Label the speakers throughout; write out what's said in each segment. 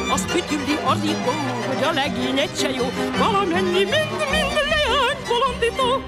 Speaker 1: az fütyüli az igó, hogy a legény egy se jó, valamennyi mind leány bolondító.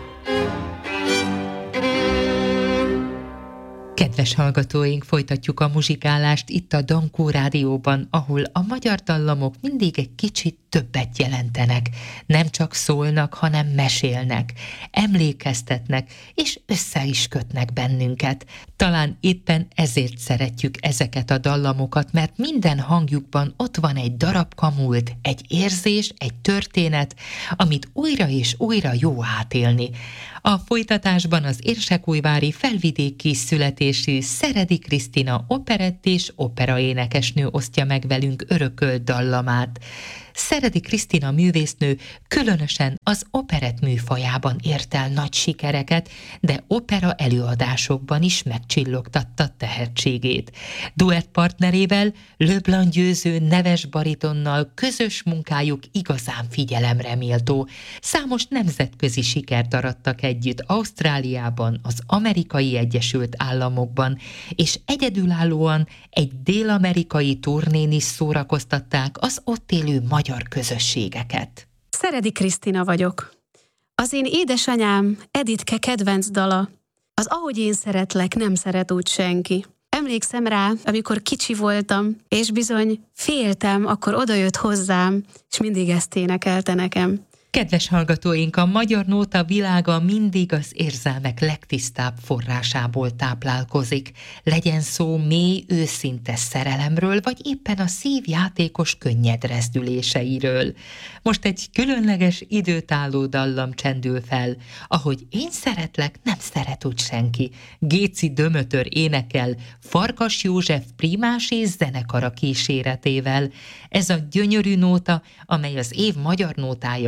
Speaker 2: Kedves hallgatóink, folytatjuk a muzsikálást itt a Dankó Rádióban, ahol a magyar dallamok mindig egy kicsit többet jelentenek. Nem csak szólnak, hanem mesélnek, emlékeztetnek, és össze is kötnek bennünket. Talán éppen ezért szeretjük ezeket a dallamokat, mert minden hangjukban ott van egy darabka múlt, egy érzés, egy történet, amit újra és újra jó átélni. A folytatásban az érsekújvári felvidéki születésű Szeredi Krisztina operett és operaénekesnő osztja meg velünk örökölt dallamát. Szeredi Krisztina művésznő különösen az operett műfajában ért el nagy sikereket, de opera előadásokban is megcsillogtatta tehetségét. Duettpartnerével, Leblanc Győző neves baritonnal közös munkájuk igazán figyelemre méltó. Számos nemzetközi sikert arattak együtt Ausztráliában, az Amerikai Egyesült Államokban, és egyedülállóan egy dél-amerikai turnén is szórakoztatták az ott élő magyar közösségeket.
Speaker 3: Szeredi Krisztina vagyok. Az én édesanyám Editke kedvenc dala, az Ahogy én szeretlek, nem szeret úgy senki. Emlékszem rá, amikor kicsi voltam, és bizony féltem, akkor odajött hozzám, és mindig ezt énekelte nekem.
Speaker 2: Kedves hallgatóink, a magyar nóta világa mindig az érzelmek legtisztább forrásából táplálkozik. Legyen szó mély, őszinte szerelemről, vagy éppen a szív játékos könnyed rezdüléseiről. Most egy különleges időtálló dallam csendül fel, Ahogy én szeretlek, nem szeret úgy senki. Géci Dömötör énekel Farkas József primás és zenekara kíséretével. Ez a gyönyörű nóta, amely az év magyar nótája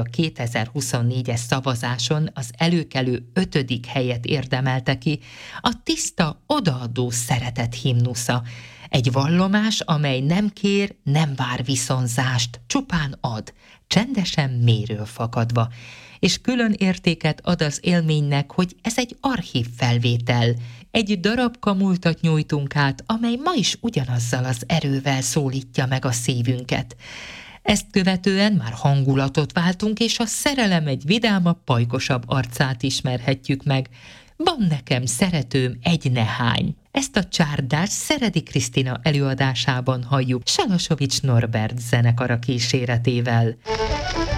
Speaker 2: 2024-es szavazáson az előkelő 5. helyet érdemelte ki, a tiszta, odaadó szeretet himnusza. Egy vallomás, amely nem kér, nem vár viszonzást, csupán ad, csendesen mélyről fakadva. És külön értéket ad az élménynek, hogy ez egy archív felvétel. Egy darabka múltat nyújtunk át, amely ma is ugyanazzal az erővel szólítja meg a szívünket. Ezt követően már hangulatot váltunk, és a szerelem egy vidámabb, pajkosabb arcát ismerhetjük meg. Van nekem szeretőm egy nehány. Ezt a csárdás Szeredi Krisztina előadásában halljuk Salasovics Norbert zenekara kíséretével.